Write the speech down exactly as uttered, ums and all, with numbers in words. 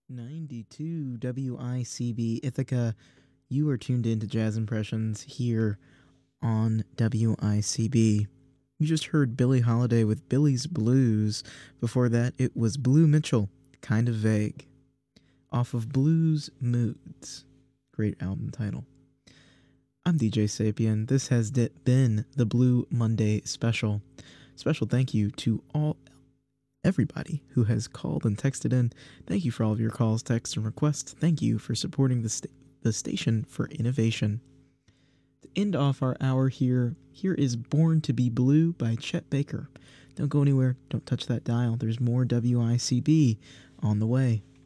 ninety-two W I C B Ithaca. You are tuned in to Jazz Impressions here on W I C B. You just heard Billie Holiday with Billy's Blues. Before that, it was Blue Mitchell, Kind of Vague, off of Blues Moods. Great album title. I'm D J Sapien. This has been the Blue Monday special. Special thank you to all everybody who has called and texted in. Thank you for all of your calls, texts, and requests. Thank you for supporting the, sta- the station for innovation. To end off our hour here, here is Born to be Blue by Chet Baker. Don't go anywhere. Don't touch that dial. There's more W I C B on the way.